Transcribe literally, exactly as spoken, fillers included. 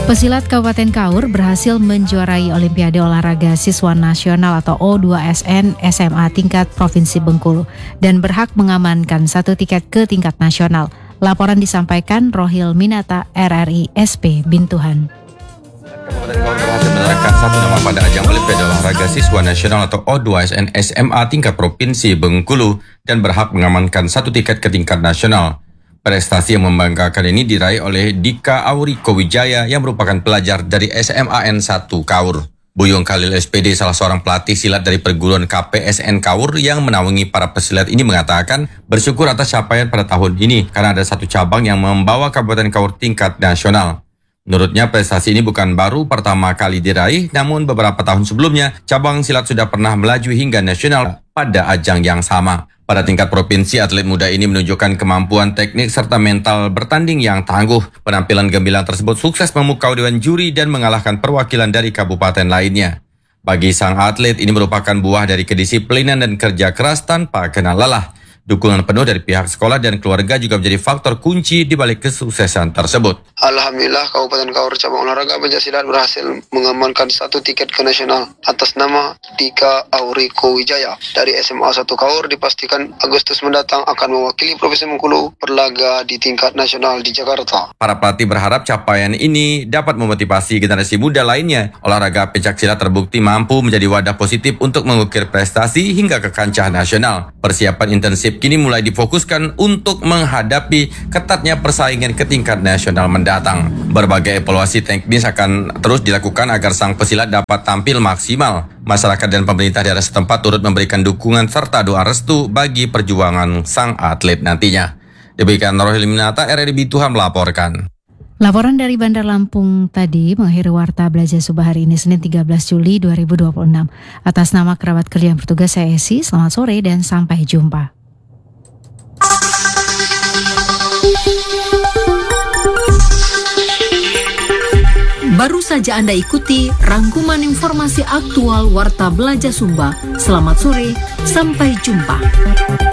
Pesilat Kabupaten Kaur berhasil menjuarai Olimpiade Olahraga Siswa Nasional atau O dua S N S M A tingkat Provinsi Bengkulu dan berhak mengamankan satu tiket ke tingkat nasional. Laporan disampaikan Rohil Minata, R R I S P Bintuhan. Kabupaten Kaur berhasil menorehkan satu nama pada ajang Olimpiade Olahraga Siswa Nasional atau O dua S N S M A tingkat Provinsi Bengkulu dan berhak mengamankan satu tiket ke tingkat nasional. Prestasi yang membanggakan ini diraih oleh Dika Auriko Wijaya yang merupakan pelajar dari S M A N satu Kaur. Buyung Khalil S P D, salah seorang pelatih silat dari perguruan K P S N Kaur yang menaungi para pesilat ini mengatakan bersyukur atas capaian pada tahun ini karena ada satu cabang yang membawa Kabupaten Kaur tingkat nasional. Menurutnya prestasi ini bukan baru pertama kali diraih, namun beberapa tahun sebelumnya cabang silat sudah pernah melaju hingga nasional pada ajang yang sama. Pada tingkat provinsi, atlet muda ini menunjukkan kemampuan teknik serta mental bertanding yang tangguh. Penampilan gemilang tersebut sukses memukau dewan juri dan mengalahkan perwakilan dari kabupaten lainnya. Bagi sang atlet, ini merupakan buah dari kedisiplinan dan kerja keras tanpa kenal lelah. Dukungan penuh dari pihak sekolah dan keluarga juga menjadi faktor kunci di balik kesuksesan tersebut. Alhamdulillah, Kabupaten Kaur cabang olahraga pencaksilat berhasil mengamankan satu tiket ke nasional atas nama Dika Auriko Wijaya dari S M A satu Kaur. Dipastikan Agustus mendatang akan mewakili Provinsi Bengkulu berlaga di tingkat nasional di Jakarta. Para pelatih berharap capaian ini dapat memotivasi generasi muda lainnya. Olahraga pencaksilat terbukti mampu menjadi wadah positif untuk mengukir prestasi hingga ke kancah nasional. Persiapan intensif kini mulai difokuskan untuk menghadapi ketatnya persaingan ke tingkat nasional mendatang. Berbagai evaluasi teknis akan terus dilakukan agar sang pesilat dapat tampil maksimal. Masyarakat dan pemerintah daerah setempat turut memberikan dukungan serta doa restu bagi perjuangan sang atlet nantinya. Demikian Rohil Minata, R R I Bintuhan melaporkan. Laporan dari Bandar Lampung tadi mengakhiri Warta Belajar Subuh hari ini Senin tiga belas Juli dua ribu dua puluh enam. Atas nama kerabat kerja yang bertugas, saya Esi, selamat sore dan sampai jumpa. Baru saja Anda ikuti rangkuman informasi aktual Warta Belajar Sumba. Selamat sore, sampai jumpa.